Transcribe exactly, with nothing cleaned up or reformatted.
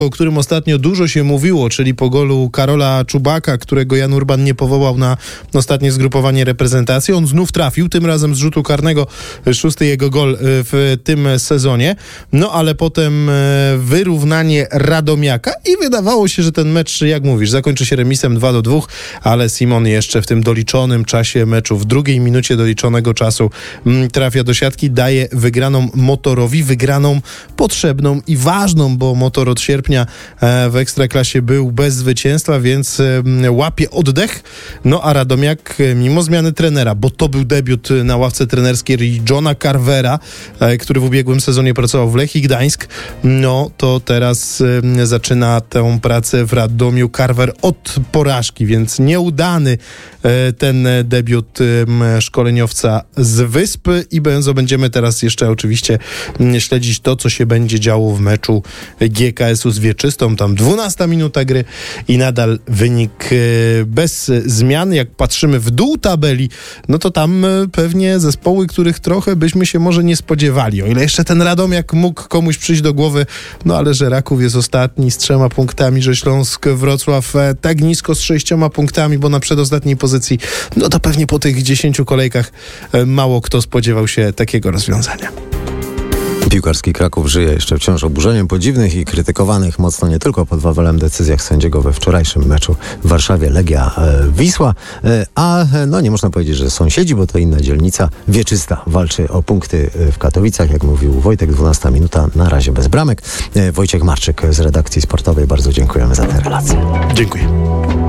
o którym ostatnio dużo się mówiło, czyli po golu Karola Czubaka, którego Jan Urban nie powołał na ostatnie zgrupowanie reprezentacji. On znów trafił, tym razem z rzutu karnego, szósty jego gol w tym sezonie. No ale potem wyrównanie Radomiaka i wydawało się, że ten mecz, jak mówisz, zakończy się remisem dwa do dwóch, ale Simon jeszcze w tym doliczonym czasie meczu, w drugiej minucie doliczonego czasu trafia do siatki, daje wygraną Motorowi, wygraną potrzebną i ważną, bo Motor od sierpnia w Ekstraklasie był bez zwycięstwa, więc łapie oddech. No a Radomiak mimo zmiany trenera, bo to był debiut na ławce trenerskiej Johna Carvera, który w ubiegłym sezonie pracował w Lechii Gdańsk, no to teraz zaczyna tę pracę w Radomiu Carver od porażki, więc nieudany ten debiut szkoleniowca z Wyspy i będziemy teraz jeszcze oczywiście śledzić to, co się będzie działo w meczu G K S-u z Wieczystą. Tam dwunasta minuta gry i nadal wynik bez zmian. Jak patrzymy w dół tabeli, no to tam pewnie zespoły, których trochę byśmy się może nie spodziewali. O ile jeszcze ten Radomiak mógł komuś przyjść do głowy, no ale że Raków jest ostatni z trzema punktami, że Śląsk Wrocław tak nisko z sześcioma punktami, bo na przedostatniej pozycji, no to pewnie po tych dziesięciu kolejkach mało kto spodziewał się takiego rozwiązania. Piłkarski Kraków żyje jeszcze wciąż oburzeniem po dziwnych i krytykowanych mocno nie tylko pod Wawelem decyzjach sędziego we wczorajszym meczu w Warszawie Legia e, Wisła, e, a no nie można powiedzieć, że sąsiedzi, bo to inna dzielnica. Wieczysta walczy o punkty w Katowicach, jak mówił Wojtek, dwunasta minuta, na razie bez bramek. E, Wojciech Marczyk z redakcji sportowej, bardzo dziękujemy za tę relację. Dziękuję.